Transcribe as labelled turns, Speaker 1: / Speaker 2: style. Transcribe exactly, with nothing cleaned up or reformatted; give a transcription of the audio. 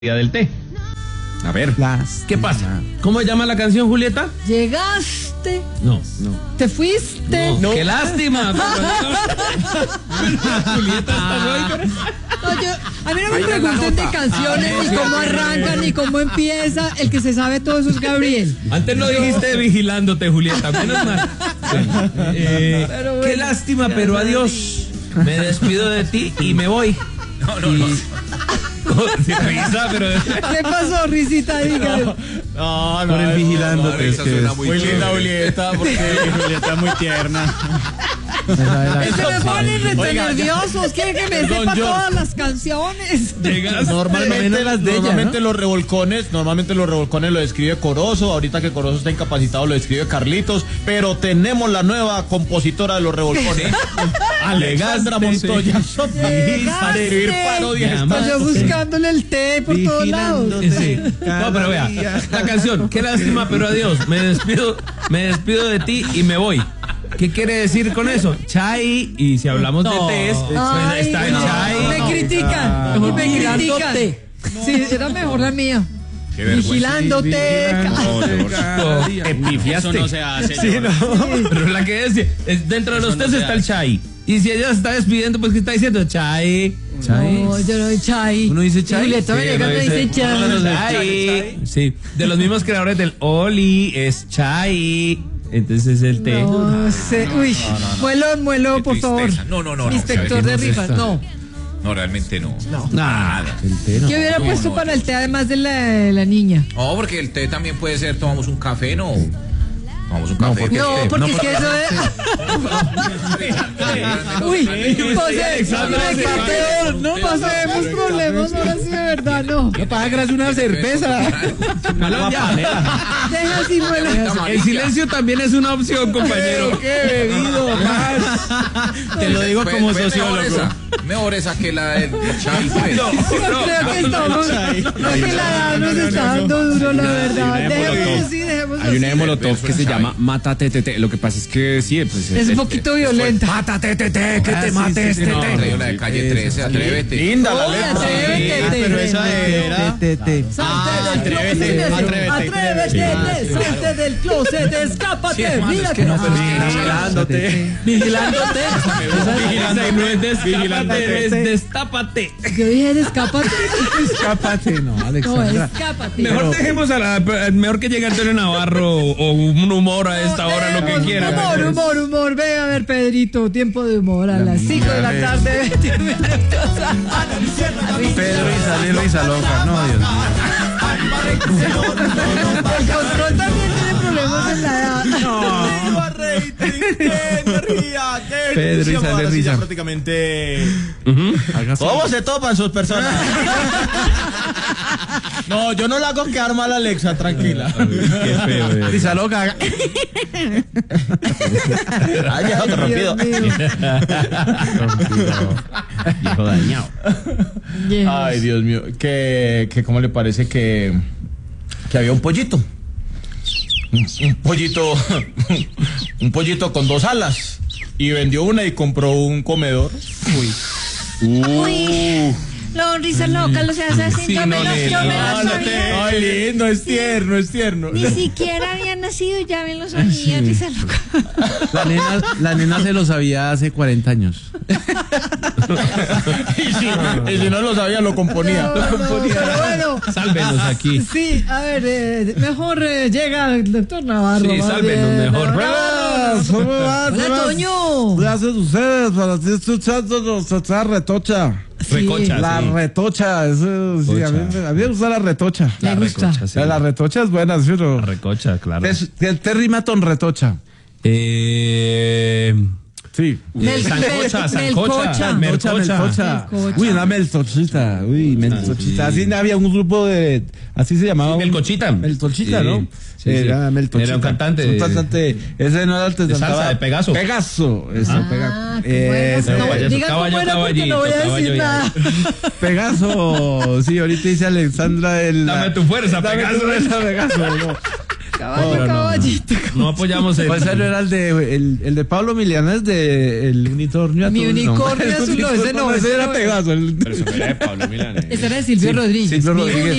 Speaker 1: del té. A ver,
Speaker 2: Las
Speaker 1: ¿qué pasa? ¿Cómo se llama la canción, Julieta?
Speaker 3: Llegaste.
Speaker 1: No, no.
Speaker 3: Te fuiste.
Speaker 1: No, qué lástima. Julieta está hoy, pero...
Speaker 3: No, yo, a mí no me pregunten de canciones, ni cómo arrancan, ni cómo empieza. El que se sabe todo eso es Gabriel.
Speaker 1: Antes lo dijiste vigilándote, Julieta. Menos mal. Eh,
Speaker 3: Pero bueno,
Speaker 1: qué lástima, pero adiós. Me despido de ti y me voy. No, no, no. Sin risa, pero...
Speaker 3: ¿Qué pasó, risita? Diga.
Speaker 2: No, no, por el vigilándote. Es que es
Speaker 4: muy, muy linda Julieta, porque Julieta es muy tierna.
Speaker 3: Es que me ponen rete nerviosos. Quieren que me sepa todas las canciones.
Speaker 1: Llegas.
Speaker 4: Normalmente,
Speaker 2: las de ella,
Speaker 4: normalmente
Speaker 2: ¿no?
Speaker 4: los revolcones, normalmente los revolcones lo describe Corozo. Ahorita que Corozo está incapacitado lo describe Carlitos. Pero tenemos la nueva compositora de los revolcones, Alexandra Montoya. Para escribir parodias.
Speaker 3: Pues yo buscándole el té por todos lados.
Speaker 1: Sí. No, pero vea, la canción, qué lástima, pero adiós. Me despido, me despido de ti y me voy. ¿Qué quiere decir con eso? Chai, y si hablamos
Speaker 4: No.
Speaker 1: de tés, pues
Speaker 3: Ay,
Speaker 1: está el
Speaker 3: no,
Speaker 1: chai.
Speaker 3: me critican.
Speaker 1: No.
Speaker 3: Me critican. Sí, era mejor la mía. Vigilándote.
Speaker 1: No, te pifiaste.
Speaker 4: Eso no se hace.
Speaker 1: Sí, no. Pero la que es, es dentro de los
Speaker 4: Eso
Speaker 1: tés
Speaker 4: no se
Speaker 1: está el
Speaker 4: hace.
Speaker 1: chai. Y si ella se está despidiendo, pues ¿qué está diciendo? Chai.
Speaker 3: No, yo no doy chai.
Speaker 2: ¿Uno dice chai?
Speaker 3: Julieta
Speaker 1: Sí,
Speaker 3: Venegas
Speaker 1: uno
Speaker 3: me dice
Speaker 1: dice-
Speaker 3: chai.
Speaker 1: Chai. Sí, de los mismos creadores del Oli es chai. Entonces es el té.
Speaker 3: No sé. Uy, muelo, muelo,
Speaker 5: Qué
Speaker 3: por favor.
Speaker 5: tristeza. No, no, no, no,
Speaker 3: Inspector
Speaker 5: ¿sabe qué?
Speaker 3: de
Speaker 5: No,
Speaker 3: rifas, no.
Speaker 5: No, realmente no.
Speaker 3: No.
Speaker 1: Nada.
Speaker 2: El té, no.
Speaker 3: ¿Qué hubiera
Speaker 5: No,
Speaker 3: puesto
Speaker 5: no,
Speaker 3: para
Speaker 5: yo-
Speaker 3: el té además de la, de la niña?
Speaker 5: No, porque el té también puede ser, tomamos un café, ¿no. Tomamos un café.
Speaker 1: porque-
Speaker 3: No,
Speaker 1: té?
Speaker 3: porque
Speaker 1: No,
Speaker 3: es que eso es. Uy, pose-
Speaker 1: Alexandra
Speaker 3: hombre,
Speaker 1: se
Speaker 3: qué
Speaker 1: va.
Speaker 3: peor, no pasemos problemas, ahora sí de verdad, no.
Speaker 2: ¿Qué pasa? Gracias una cerveza.
Speaker 3: Deja así, muelo.
Speaker 1: El silencio también es una opción, compañero.
Speaker 2: ¡Qué bebido más!
Speaker 4: Te lo digo
Speaker 5: Fue-
Speaker 4: como
Speaker 5: fue
Speaker 4: sociólogo.
Speaker 5: Mejor esa, mejor esa que la del chai. pues.
Speaker 1: No, no.
Speaker 3: Creo que estamos. Creo que la edad nos está dando duro, la verdad. Dejemos así, dejemos
Speaker 2: Hay una de
Speaker 3: así.
Speaker 2: Molotov que se llama Mata Ttt. Lo que pasa es que sí, pues
Speaker 3: Es un poquito violenta.
Speaker 2: Mata Ttt, que te mates,
Speaker 5: No,
Speaker 2: Tete.
Speaker 5: traigo la de calle trece, atrévete.
Speaker 4: Linda la
Speaker 3: Oye,
Speaker 4: letra.
Speaker 3: atrévete,
Speaker 4: Sí, pero esa era.
Speaker 3: Salte del
Speaker 4: atrévete,
Speaker 3: closet,
Speaker 4: atrévete.
Speaker 3: atrévete, salte del closet, escápate,
Speaker 5: Sí, hermano,
Speaker 3: mira
Speaker 5: es que no, pero es que no.
Speaker 4: Vigilándote.
Speaker 1: Vigilándote.
Speaker 4: Vigilante,
Speaker 1: no es des-
Speaker 4: vigilante.
Speaker 1: es destápate.
Speaker 3: Yo dije, escápate.
Speaker 2: Escápate, no,
Speaker 3: No,
Speaker 2: Alexandra.
Speaker 3: escápate.
Speaker 1: Mejor dejemos a la. Mejor que llegue Antonio Navarro o un humor a esta hora, lo que
Speaker 3: Dejemos
Speaker 1: quiera.
Speaker 3: Humor,
Speaker 1: mejor.
Speaker 3: humor, humor. Ve a ver, Pedrito, tiempo de humor a las cinco de la tarde. veinte minutos.
Speaker 2: Pedro y salir risa loca. No, Dios mío.
Speaker 3: El control también tiene problemas en la edad.
Speaker 2: Pedro y sale
Speaker 4: Ahora sí,
Speaker 2: risa.
Speaker 4: ya prácticamente.
Speaker 2: Hágase.
Speaker 4: ¿Cómo se topan sus personas? No, yo no la hago quedar mal a Alexa, tranquila.
Speaker 1: Qué feo, eh.
Speaker 2: Risa loca.
Speaker 4: Ay, ya otro rompido.
Speaker 3: Dios mío.
Speaker 1: Viejo dañado.
Speaker 3: Yes.
Speaker 4: Ay, Dios mío. Que, que ¿cómo le parece que, que había un pollito? Un, un pollito. Un pollito con dos alas. Y vendió una y compró un comedor. Uy.
Speaker 6: Uy, lo risa loca, lo se hace así.
Speaker 1: Sí,
Speaker 6: yo me
Speaker 1: no,
Speaker 6: lo,
Speaker 1: Nelly.
Speaker 6: yo me
Speaker 4: Ah,
Speaker 6: lo
Speaker 4: no te-
Speaker 6: sabía.
Speaker 4: Ay, lindo, es tierno, es tierno.
Speaker 6: Ni siquiera había nacido y ya me lo sabía, risa loca.
Speaker 2: La nena, la nena se lo sabía hace cuarenta años.
Speaker 4: y, si, y si no lo sabía, lo componía.
Speaker 3: No, no, pero bueno.
Speaker 1: Sálvenos aquí.
Speaker 3: Sí, a ver, eh, mejor eh, llega el doctor Navarro.
Speaker 1: Sí,
Speaker 3: más
Speaker 1: sálvenos
Speaker 3: bien.
Speaker 1: mejor.
Speaker 3: Navarro.
Speaker 2: ¿Cómo vas?
Speaker 3: Hola, Toño.
Speaker 2: ¿Qué hacen ustedes para ti escuchando nuestra retocha?
Speaker 1: Recocha.
Speaker 2: La
Speaker 1: sí.
Speaker 2: retocha, eso, sí, a mí, me- a mí me gusta la retocha.
Speaker 3: Me gusta.
Speaker 1: recocha, sí.
Speaker 2: La retocha es buena, ¿sí o no?
Speaker 1: La recocha, claro.
Speaker 2: ¿Qué, qué- qué rima con retocha?
Speaker 1: Eh.
Speaker 2: Sí.
Speaker 3: Mel-
Speaker 1: Sancocha,
Speaker 3: mel-
Speaker 1: sancocha,
Speaker 3: melcocha.
Speaker 1: melcocha.
Speaker 2: melcocha.
Speaker 3: Melcocha.
Speaker 2: Uy, una meltochita. Uy, meltochita.
Speaker 1: sí.
Speaker 2: Así había un grupo de. Así se llamaba. un-
Speaker 1: Melcochita.
Speaker 2: Meltochita,
Speaker 1: Sí,
Speaker 2: ¿no?
Speaker 1: sí, sí.
Speaker 2: Era meltochita.
Speaker 1: Era un cantante
Speaker 2: Un
Speaker 1: de-
Speaker 2: cantante. Ese no era el que
Speaker 1: de salsa,
Speaker 2: cantaba-
Speaker 1: de Pegaso.
Speaker 2: Pegaso. Eso,
Speaker 3: Ah,
Speaker 2: Pega-
Speaker 3: qué bueno.
Speaker 2: Eso,
Speaker 3: No,
Speaker 1: payaso,
Speaker 3: diga cómo
Speaker 1: caballo,
Speaker 3: era porque no voy a
Speaker 1: caballito,
Speaker 3: decir
Speaker 1: caballo,
Speaker 3: nada.
Speaker 2: Pegaso. Sí, ahorita dice Alexandra el.
Speaker 1: Dame tu fuerza,
Speaker 2: Dame
Speaker 1: Pegaso.
Speaker 2: tu fuerza, Pegaso. No.
Speaker 3: Caballo,
Speaker 1: Pero no,
Speaker 3: caballito.
Speaker 1: No apoyamos el.
Speaker 2: Pues ese no era el de, el, el de Pablo Milanes de el unicornio
Speaker 3: Mi
Speaker 2: azul.
Speaker 3: unicornio azul, no, ese no, ese
Speaker 2: era
Speaker 3: no.
Speaker 2: Pegaso. el-
Speaker 5: Pero eso no era de Pablo Milanés.
Speaker 3: Ese era de Silvio Rodríguez.
Speaker 2: Silvio
Speaker 3: Mi
Speaker 2: Rodríguez.